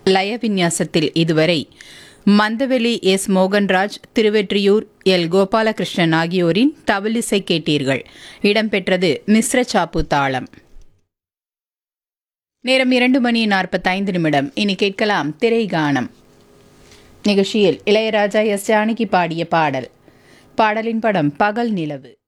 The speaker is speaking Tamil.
லய விநியாசத்தில் இதுவரை மந்தவெளி எஸ் மோகன்ராஜ், திருவெற்றியூர் எல் கோபாலகிருஷ்ணன் ஆகியோரின் தவிலிசை கேட்டீர்கள். இடம்பெற்றது மிஸ்ர சாப்பு தாளம். நேரம் 2:45. இனி கேட்கலாம் திரைகானம். நிகழ்ச்சியில் இளையராஜா எஸ் ஜானகி பாடிய பாடல். பாடலின் படம் பகல் நிலவு.